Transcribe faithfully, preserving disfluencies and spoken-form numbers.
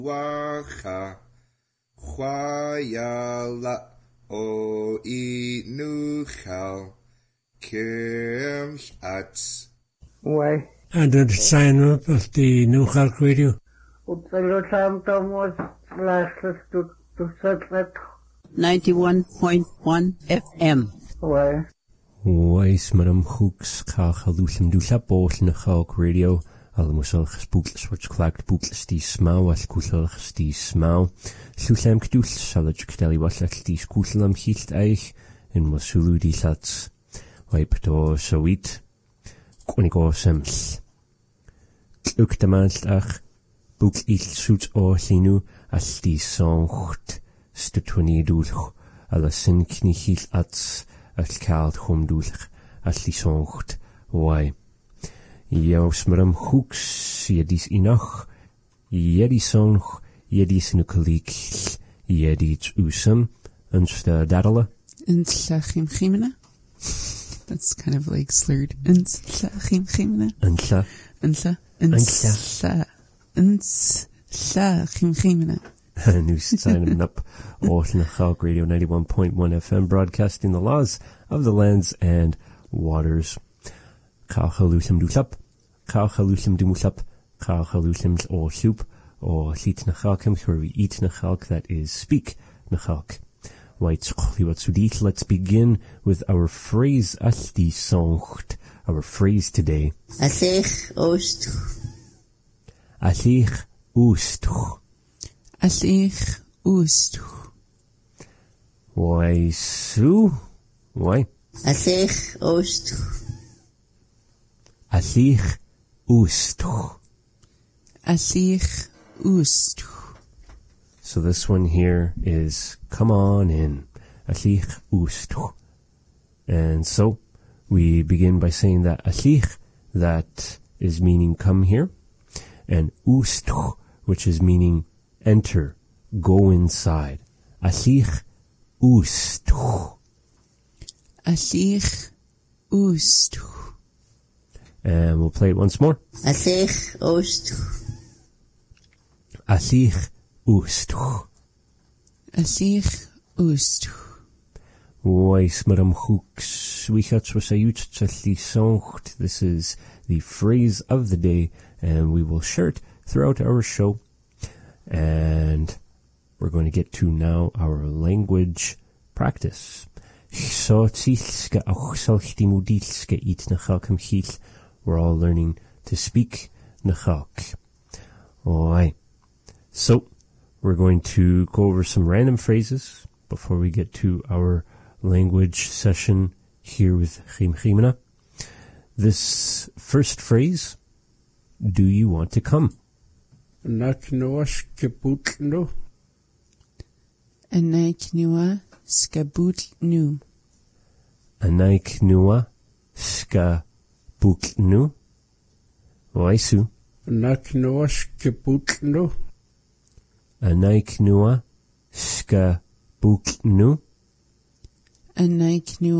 Wacha Chwayala O Inuchal Kim Ats. Why? And the sign up of the New Khalk Radio. ninety-one point one F M. Why? Wais madam hooks ka halusum dula bol na Khalk Radio. Almusal gespoekles wordt geklaakt boekles die smau als koeselig die smau. Lusam kdul salaj kdali wasat die koeselam hield eich in masulu die sats. Wipe to sowit. Konigo sems. Ook de maanddag boek iets zoet o linu als die zongt stutwani doelg. Alla sin knichil ats als kaalt hom doelg als die zongt. Wai. Jaus maram hooks jedis inach. Jedis zongt jedis nukelik. Jedis usum. Unsta dadala. Unsla chimchimena. That's kind of like slurred. Unsla chimchimena. Unsla. Unsla. Unsla. Unsla chimchimena. New signing up off na Khalk Radio ninety-one point one F M, broadcasting the laws of the lands and waters. Kalchalusum dulap, Kalchalusum dumulap, Kalchalusum or soup, or heat na Khalkim, where we eat na Khalk, that is speak na Khalk. White Sudit, let's begin with our phrase Asti Songt, our phrase today. Asich Ost. Asich Ost. Asich Ost. Why, Sue? Why? Asich Ost. Asich Ost. Asich Ost. So this one here is come on in. Asich Ost. And so we begin by saying that Asich, that is meaning come here, and Ost, which is meaning enter, go inside. Asich Ost. Asich Ost. And we'll play it once more. Asich Ost. Asich Ost. Asich Ost. Wais maram hooks wichats wasayut challi songt. This is the phrase of the day, and we will share it throughout our show. And we're going to get to now our language practice. We're all learning to speak na Khalk. Alright. So, we're going to go over some random phrases before we get to our language session here with Chim Chimena. This first phrase, do you want to come? Naknoa skabutnu. Anaiknua skabutnu. Anaiknua skabutnu. Waisu. Naknoa skabutnu. Anaiknua skabutnu. Anaiknua